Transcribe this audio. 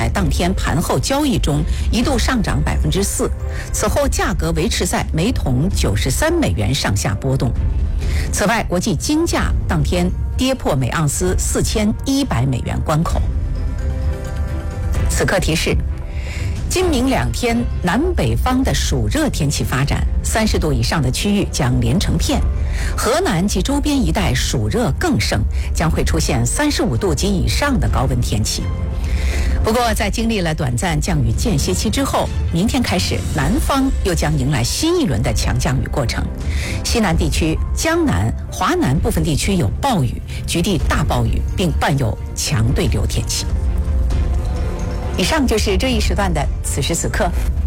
在当天盘后交易中一度上涨4%，此后价格维持在每桶93美元上下波动。此外，国际金价当天跌破每盎司4100美元关口。此刻提示：今明2天南北方的暑热天气发展，30度以上的区域将连成片，河南及周边一带暑热更盛，将会出现35度及以上的高温天气。不过，在经历了短暂降雨间歇期之后，明天开始，南方又将迎来新一轮的强降雨过程。西南地区、江南、华南部分地区有暴雨，局地大暴雨，并伴有强对流天气。以上就是这一时段的此时此刻。